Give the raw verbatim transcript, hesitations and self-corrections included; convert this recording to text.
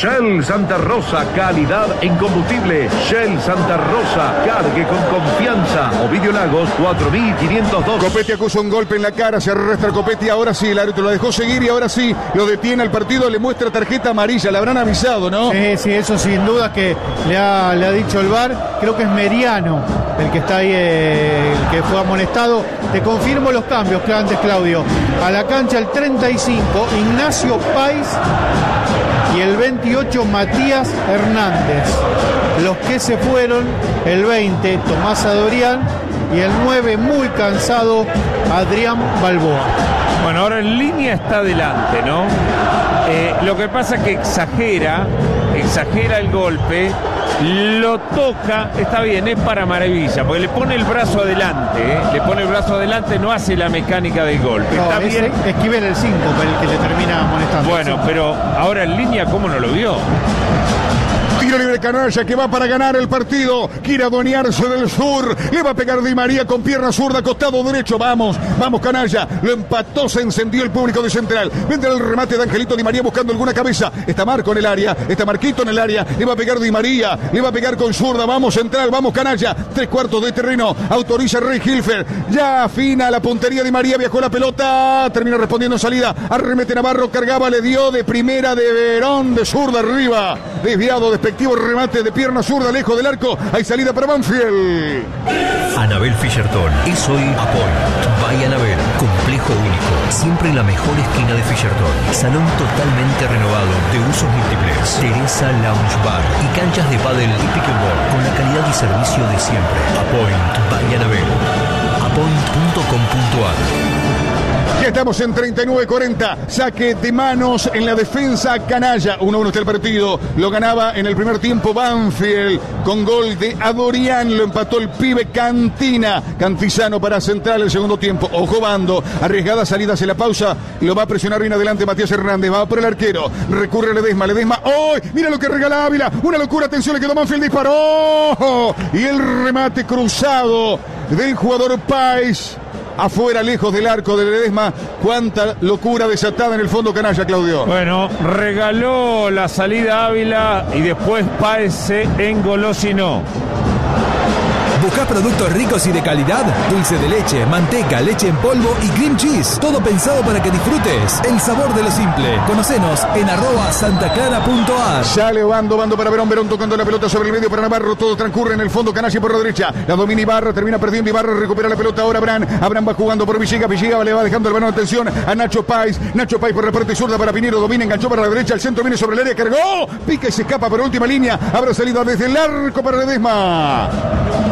Shell Santa Rosa, calidad en combustible. Shell Santa Rosa, cargue con confianza. Ovidio Lagos, cuatro mil quinientos dos. Copetti acusa un golpe en la cara, se arrastra Copetti, ahora sí, el árbitro lo dejó seguir y ahora sí, lo detiene al partido, le muestra tarjeta amarilla, le habrán avisado, ¿no? Sí, sí, eso sin duda que le ha, le ha dicho el V A R, creo que es Meriano el que está ahí, eh, el que fue amonestado. Te confirmo los cambios, que antes, Claudio. A la cancha el treinta y cinco, Ignacio Páez, y el veintiocho, Matías Hernández. Los que se fueron, el veinte, Tomás Adorián, y el nueve, muy cansado, Adrián Balboa. Bueno, ahora en línea está adelante, ¿no? Eh, lo que pasa es que exagera, exagera el golpe, lo toca, está bien, es para maravilla, porque le pone el brazo adelante, ¿eh? Le pone el brazo adelante, no hace la mecánica del golpe. No, está bien. Esquivel el cinco, pero el que le termina amonestando. Bueno, pero ahora en línea, ¿cómo no lo vio? Tiro libre Canalla que va para ganar el partido. Quiere adueñarse del sur. Le va a pegar Di María con pierna zurda, costado derecho. Vamos, vamos Canalla. Lo empató, se encendió el público de Central. Vendrá el remate de Angelito Di María buscando alguna cabeza. Está Marco en el área. Está Marquito en el área. Le va a pegar Di María. Le va a pegar con zurda. Vamos Central, vamos Canalla. Tres cuartos de terreno. Autoriza Rey Hilfer. Ya afina la puntería Di María. Viajó la pelota. Terminó respondiendo en salida. Arremete Navarro. Cargaba, le dio de primera de Verón. De zurda arriba. Desviado, despectivo remate de pierna zurda lejos del arco. Hay salida para Banfield. Anabel Fischerton es hoy Apoint. By Anabel. Complejo único. Siempre en la mejor esquina de Fischerton. Salón totalmente renovado de usos múltiples. Teresa Lounge Bar y canchas de pádel y pickleball con la calidad y servicio de siempre. Apoint by Anabel. apoint punto com punto a r. Ya estamos en treinta y nueve cuarenta. Saque de manos en la defensa Canalla. uno uno está el partido. Lo ganaba en el primer tiempo Banfield con gol de Adorián. Lo empató el pibe Cantina. Cantizano para Central el segundo tiempo. Ojo Bando. Arriesgada salida hacia la pausa. Lo va a presionar bien adelante Matías Hernández. Va por el arquero. Recurre a Ledesma. Ledesma. ¡Oh! Mira lo que regala Ávila. Una locura. Atención. Le quedó Banfield. Disparó. Y el remate cruzado del jugador Páez. Afuera, lejos del arco de Ledesma. Cuánta locura desatada en el fondo Canalla, Claudio. Bueno, regaló la salida Ávila y después Páez se engolosinó. ¿Buscás productos ricos y de calidad? Dulce de leche, manteca, leche en polvo y cream cheese. Todo pensado para que disfrutes el sabor de lo simple. Conocenos en arroba santaclara punto a r. Sale Bando, Bando para Verón, Verón tocando la pelota sobre el medio para Navarro. Todo transcurre en el fondo, Canalla por la derecha. La domina Ibarra, termina perdiendo Ibarra, recupera la pelota ahora Abraham. Abraham va jugando por Villegas, Villegas le va dejando el balón. Atención a Nacho Páez. Nacho Páez por la parte zurda para Pinero. Domina, enganchó para la derecha. El centro viene sobre el área, cargó. Pica y se escapa por última línea. Habrá salido desde el arco para Ledesma.